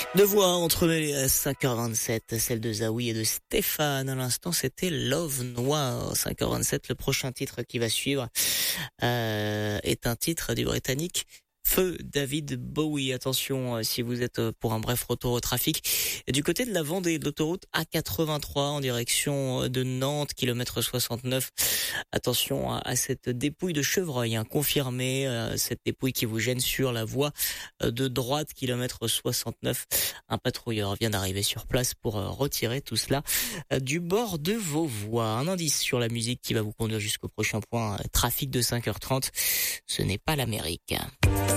Deux voix entremêlées à 5h27, celle de Zawi et de Stéphane. À l'instant, c'était Love Noir. 5h27, le prochain titre qui va suivre est un titre du Britannique Feu David Bowie. Attention, si vous êtes pour un bref retour au trafic. Et du côté de la Vendée, de l'autoroute A83 en direction de Nantes, kilomètre 69. Attention à cette dépouille de chevreuil, confirmée, cette dépouille qui vous gêne sur la voie de droite, kilomètre 69. Un patrouilleur vient d'arriver sur place pour retirer tout cela du bord de vos voies. Un indice sur la musique qui va vous conduire jusqu'au prochain point, trafic de 5h30. Ce n'est pas l'Amérique.